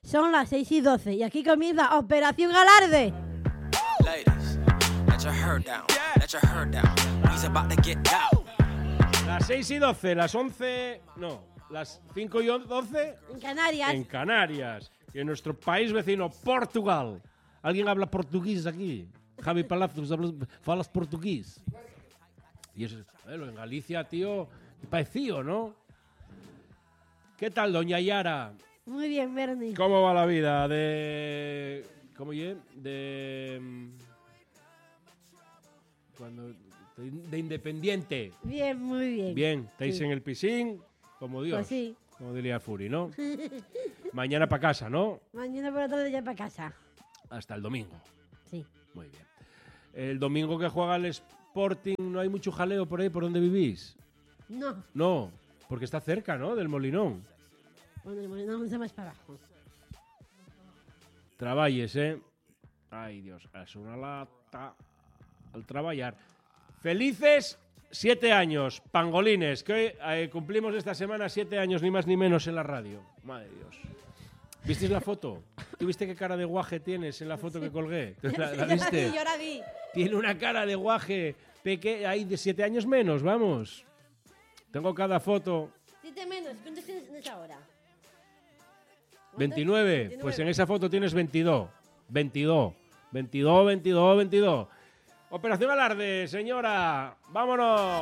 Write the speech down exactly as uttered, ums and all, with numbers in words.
Son las seis y doce y aquí comienza Operación Alarde. Ladies, let your hair down, let your hair down. He's about to get down. Las seis y doce, las once, no, las cinco y doce En Canarias. en Canarias. Y en nuestro país vecino, Portugal. ¿Alguien habla portugués aquí? Javi Palacios, hablas, falas portugués. Y eso, bueno, en Galicia, tío, parecío, ¿no? ¿Qué tal, doña Yara? Muy bien, Bernie. ¿Cómo va la vida de... ¿Cómo ye? De... Cuando... De, de independiente. Bien, muy bien. Bien, estáis Sí. en el piscín, como Dios. Pues sí. Como diría Furi, ¿no? Mañana para casa, ¿no? Mañana por la tarde ya para casa. Hasta el domingo. Sí. Muy bien. El domingo que juega el Sporting, ¿no hay mucho jaleo por ahí, por donde vivís? No. No, porque está cerca, ¿no? Del Molinón. Bueno, el Molinón está más para abajo. Traballes, ¿eh? Ay, Dios, es una lata al trabajar. Felices siete años, pangolines, que hoy eh, cumplimos esta semana siete años, ni más ni menos, en la radio. Madre de Dios. ¿Visteis la foto? ¿Tú viste qué cara de guaje tienes en la foto que colgué? ¿La, la viste? Yo la vi. Tiene una cara de guaje pequeña, hay de siete años menos, vamos. Tengo cada foto. Siete menos. ¿Cuántos tienes ahora? veintinueve. Pues en esa foto tienes veintidós. veintidós. veintidós, veintidós, veintidós. Operación Alarde, señora. Vámonos.